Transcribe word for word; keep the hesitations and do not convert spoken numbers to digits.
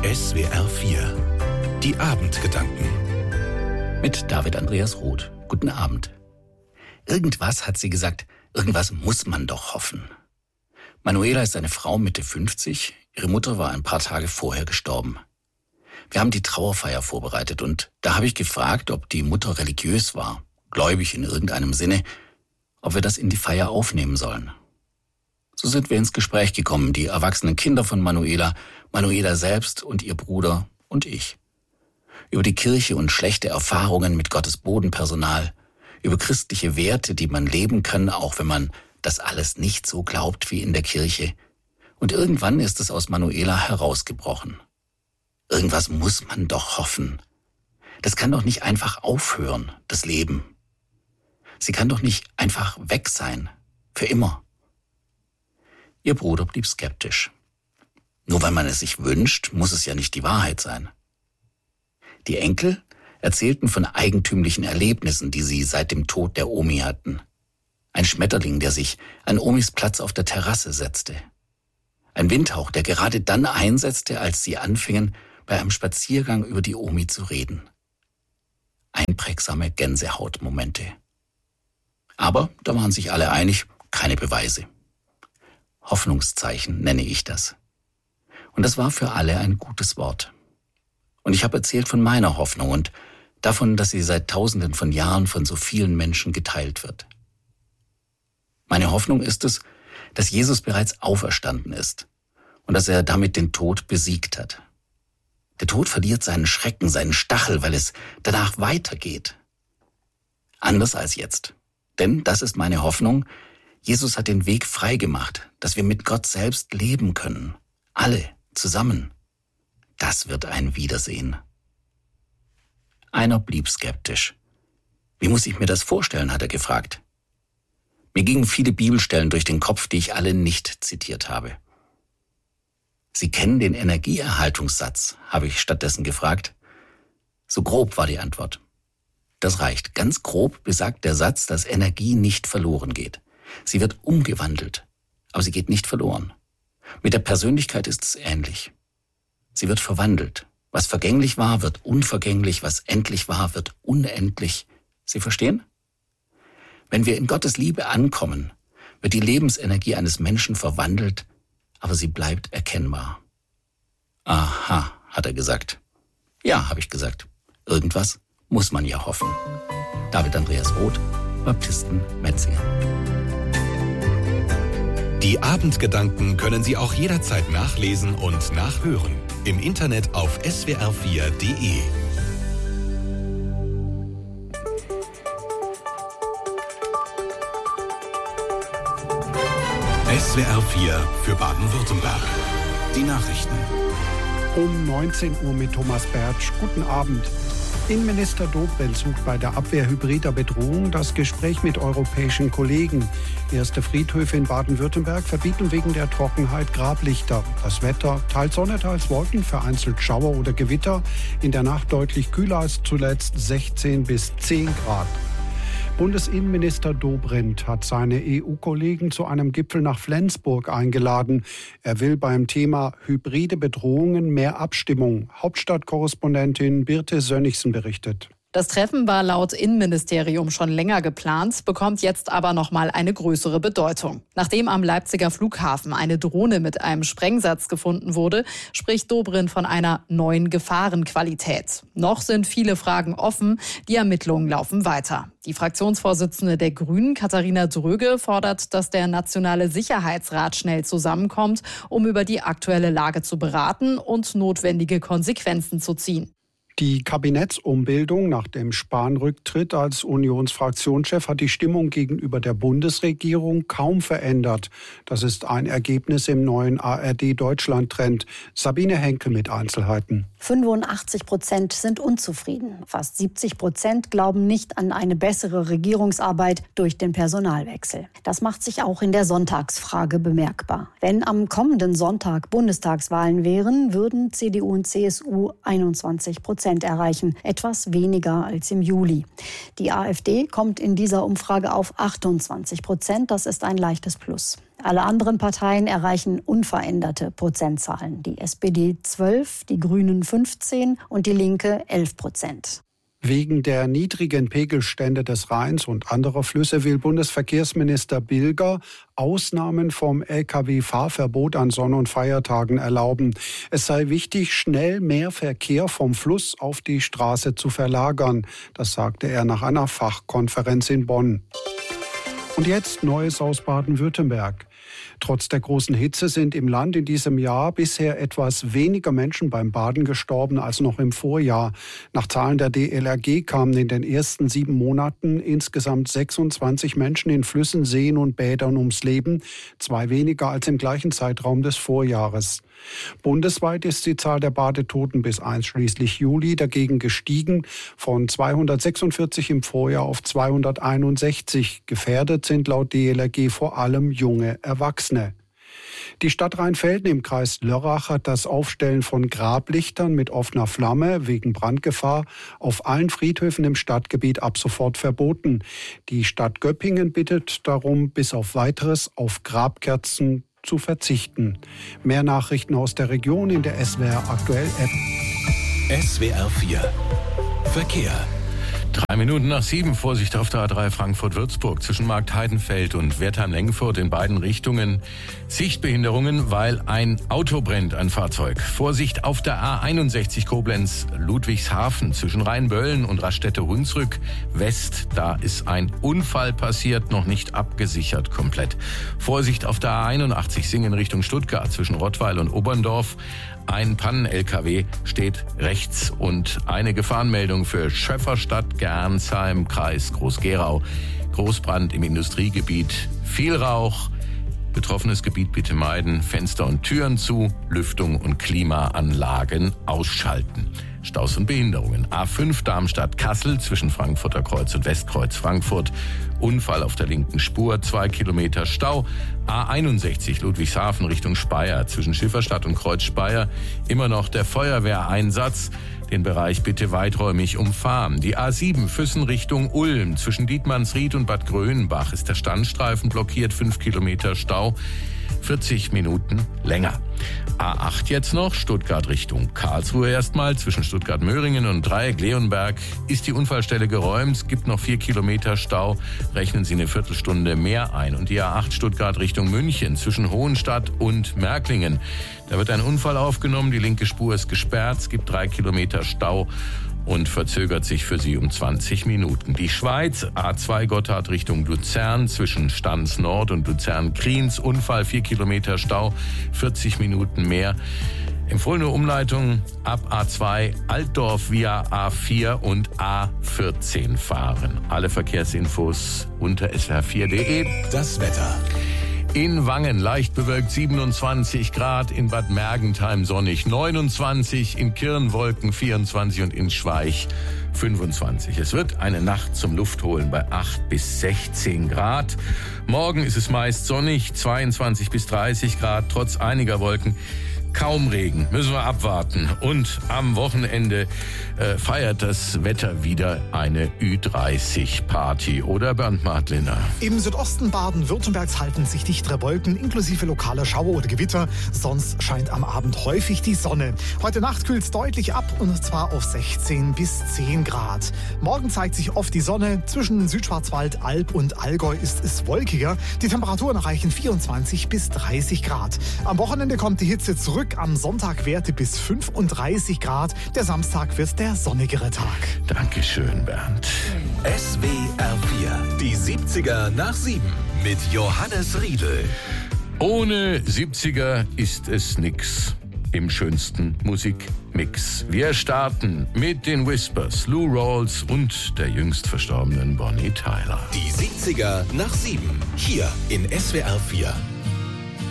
S W R vier. Die Abendgedanken. Mit David Andreas Roth. Guten Abend. Irgendwas, hat sie gesagt, irgendwas muss man doch hoffen. Manuela ist eine Frau Mitte fünfzig. Ihre Mutter war ein paar Tage vorher gestorben. Wir haben die Trauerfeier vorbereitet und da habe ich gefragt, ob die Mutter religiös war, gläubig in irgendeinem Sinne, ob wir das in die Feier aufnehmen sollen. So sind wir ins Gespräch gekommen, die erwachsenen Kinder von Manuela, Manuela selbst und ihr Bruder und ich. Über die Kirche und schlechte Erfahrungen mit Gottes Bodenpersonal, über christliche Werte, die man leben kann, auch wenn man das alles nicht so glaubt wie in der Kirche. Und irgendwann ist es aus Manuela herausgebrochen. Irgendwas muss man doch hoffen. Das kann doch nicht einfach aufhören, das Leben. Sie kann doch nicht einfach weg sein, für immer. Ihr Bruder blieb skeptisch. Nur weil man es sich wünscht, muss es ja nicht die Wahrheit sein. Die Enkel erzählten von eigentümlichen Erlebnissen, die sie seit dem Tod der Omi hatten. Ein Schmetterling, der sich an Omis Platz auf der Terrasse setzte. Ein Windhauch, der gerade dann einsetzte, als sie anfingen, bei einem Spaziergang über die Omi zu reden. Einprägsame Gänsehautmomente. Aber da waren sich alle einig, keine Beweise. Hoffnungszeichen nenne ich das. Und das war für alle ein gutes Wort. Und ich habe erzählt von meiner Hoffnung und davon, dass sie seit Tausenden von Jahren von so vielen Menschen geteilt wird. Meine Hoffnung ist es, dass Jesus bereits auferstanden ist und dass er damit den Tod besiegt hat. Der Tod verliert seinen Schrecken, seinen Stachel, weil es danach weitergeht. Anders als jetzt. Denn, das ist meine Hoffnung, Jesus hat den Weg frei gemacht, dass wir mit Gott selbst leben können. Alle zusammen. Das wird ein Wiedersehen. Einer blieb skeptisch. Wie muss ich mir das vorstellen, hat er gefragt. Mir gingen viele Bibelstellen durch den Kopf, die ich alle nicht zitiert habe. Sie kennen den Energieerhaltungssatz, habe ich stattdessen gefragt. So grob war die Antwort. Das reicht. Ganz grob besagt der Satz, dass Energie nicht verloren geht. Sie wird umgewandelt, aber sie geht nicht verloren. Mit der Persönlichkeit ist es ähnlich. Sie wird verwandelt. Was vergänglich war, wird unvergänglich. Was endlich war, wird unendlich. Sie verstehen? Wenn wir in Gottes Liebe ankommen, wird die Lebensenergie eines Menschen verwandelt, aber sie bleibt erkennbar. Aha, hat er gesagt. Ja, habe ich gesagt. Irgendwas muss man ja hoffen. David Andreas Roth, Baptisten Metzingen. Die Abendgedanken können Sie auch jederzeit nachlesen und nachhören. Im Internet auf S W R vier Punkt de. S W R vier für Baden-Württemberg. Die Nachrichten. Um neunzehn Uhr mit Thomas Bertsch. Guten Abend. Innenminister Dobrindt sucht bei der Abwehr hybrider Bedrohung das Gespräch mit europäischen Kollegen. Erste Friedhöfe in Baden-Württemberg verbieten wegen der Trockenheit Grablichter. Das Wetter, teils Sonne, teils Wolken, vereinzelt Schauer oder Gewitter. In der Nacht deutlich kühler als zuletzt, sechzehn bis zehn Grad. Bundesinnenminister Dobrindt hat seine E U-Kollegen zu einem Gipfel nach Flensburg eingeladen. Er will beim Thema hybride Bedrohungen mehr Abstimmung. Hauptstadtkorrespondentin Birte Sönnigsen berichtet. Das Treffen war laut Innenministerium schon länger geplant, bekommt jetzt aber nochmal eine größere Bedeutung. Nachdem am Leipziger Flughafen eine Drohne mit einem Sprengsatz gefunden wurde, spricht Dobrindt von einer neuen Gefahrenqualität. Noch sind viele Fragen offen, die Ermittlungen laufen weiter. Die Fraktionsvorsitzende der Grünen, Katharina Dröge, fordert, dass der Nationale Sicherheitsrat schnell zusammenkommt, um über die aktuelle Lage zu beraten und notwendige Konsequenzen zu ziehen. Die Kabinettsumbildung nach dem Spahn-Rücktritt als Unionsfraktionschef hat die Stimmung gegenüber der Bundesregierung kaum verändert. Das ist ein Ergebnis im neuen A R D-Deutschland-Trend. Sabine Henkel mit Einzelheiten. fünfundachtzig Prozent sind unzufrieden. Fast siebzig Prozent glauben nicht an eine bessere Regierungsarbeit durch den Personalwechsel. Das macht sich auch in der Sonntagsfrage bemerkbar. Wenn am kommenden Sonntag Bundestagswahlen wären, würden C D U und C S U einundzwanzig Prozent Prozent erreichen, etwas weniger als im Juli. Die AfD kommt in dieser Umfrage auf achtundzwanzig Prozent, das ist ein leichtes Plus. Alle anderen Parteien erreichen unveränderte Prozentzahlen. Die S P D zwölf, die Grünen fünfzehn und die Linke elf Prozent. Wegen der niedrigen Pegelstände des Rheins und anderer Flüsse will Bundesverkehrsminister Bilger Ausnahmen vom L K W-Fahrverbot an Sonn- und Feiertagen erlauben. Es sei wichtig, schnell mehr Verkehr vom Fluss auf die Straße zu verlagern. Das sagte er nach einer Fachkonferenz in Bonn. Und jetzt Neues aus Baden-Württemberg. Trotz der großen Hitze sind im Land in diesem Jahr bisher etwas weniger Menschen beim Baden gestorben als noch im Vorjahr. Nach Zahlen der D L R G kamen in den ersten sieben Monaten insgesamt sechsundzwanzig Menschen in Flüssen, Seen und Bädern ums Leben, zwei weniger als im gleichen Zeitraum des Vorjahres. Bundesweit ist die Zahl der Badetoten bis einschließlich Juli dagegen gestiegen, von zweihundertsechsundvierzig im Vorjahr auf zweihunderteinundsechzig. Gefährdet sind laut D L R G vor allem junge Erwachsene. Die Stadt Rheinfelden im Kreis Lörrach hat das Aufstellen von Grablichtern mit offener Flamme wegen Brandgefahr auf allen Friedhöfen im Stadtgebiet ab sofort verboten. Die Stadt Göppingen bittet darum, bis auf Weiteres auf Grabkerzen zu verzichten. Mehr Nachrichten aus der Region in der S W R Aktuell App. S W R vier Verkehr. Drei Minuten nach sieben, Vorsicht auf der A drei Frankfurt-Würzburg zwischen Marktheidenfeld und Wertheim-Lengfurt in beiden Richtungen. Sichtbehinderungen, weil ein Auto brennt, ein Fahrzeug. Vorsicht auf der A einundsechzig Koblenz-Ludwigshafen zwischen Rheinböllen und Raststätte-Hunsrück West. Da ist ein Unfall passiert, noch nicht abgesichert komplett. Vorsicht auf der A einundachtzig Singen Richtung Stuttgart zwischen Rottweil und Oberndorf. Ein Pannen-L K W steht rechts und eine Gefahrenmeldung für Schöfferstadt, Gernsheim, Kreis Groß-Gerau. Großbrand im Industriegebiet, viel Rauch. Betroffenes Gebiet bitte meiden, Fenster und Türen zu, Lüftung und Klimaanlagen ausschalten. Staus und Behinderungen. A fünf Darmstadt-Kassel zwischen Frankfurter Kreuz und Westkreuz Frankfurt. Unfall auf der linken Spur, zwei Kilometer Stau. A einundsechzig Ludwigshafen Richtung Speyer zwischen Schifferstadt und Kreuz Speyer. Immer noch der Feuerwehreinsatz. Den Bereich bitte weiträumig umfahren. Die A sieben Füssen Richtung Ulm zwischen Dietmannsried und Bad Grönenbach ist der Standstreifen blockiert, fünf Kilometer Stau. vierzig Minuten länger. A acht jetzt noch, Stuttgart Richtung Karlsruhe erstmal. Zwischen Stuttgart-Möhringen und Dreieck-Leonberg ist die Unfallstelle geräumt. Es gibt noch vier Kilometer Stau. Rechnen Sie eine Viertelstunde mehr ein. Und die A acht Stuttgart Richtung München zwischen Hohenstadt und Märklingen. Da wird ein Unfall aufgenommen. Die linke Spur ist gesperrt. Es gibt drei Kilometer Stau und verzögert sich für Sie um zwanzig Minuten. Die Schweiz, A zwei Gotthard Richtung Luzern, zwischen Stans Nord und Luzern-Kriens, Unfall, vier Kilometer Stau, vierzig Minuten mehr. Empfohlene Umleitung ab A zwei Altdorf via A vier und A vierzehn fahren. Alle Verkehrsinfos unter S W R vier punkt de. Das Wetter. In Wangen leicht bewölkt siebenundzwanzig Grad, in Bad Mergentheim sonnig neunundzwanzig, in Kirn Wolken vierundzwanzig und in Schweich fünfundzwanzig. Es wird eine Nacht zum Luftholen bei acht bis sechzehn Grad. Morgen ist es meist sonnig, zweiundzwanzig bis dreißig Grad, trotz einiger Wolken. Kaum Regen, müssen wir abwarten. Und am Wochenende äh, feiert das Wetter wieder eine Ü dreißig Party. Oder Bernd Martliner? Im Südosten Baden-Württembergs halten sich dichtere Wolken inklusive lokaler Schauer oder Gewitter. Sonst scheint am Abend häufig die Sonne. Heute Nacht kühlt es deutlich ab und zwar auf sechzehn bis zehn Grad. Morgen zeigt sich oft die Sonne. Zwischen Südschwarzwald, Alb und Allgäu ist es wolkiger. Die Temperaturen erreichen vierundzwanzig bis dreißig Grad. Am Wochenende kommt die Hitze zurück. Am Sonntag Werte bis fünfunddreißig Grad. Der Samstag wird der sonnigere Tag. Dankeschön, Bernd. S W R vier, die siebziger nach sieben mit Johannes Riedel. Ohne siebziger ist es nix im schönsten Musikmix. Wir starten mit den Whispers, Lou Rawls und der jüngst verstorbenen Bonnie Tyler. Die siebziger nach sieben, hier in S W R vier.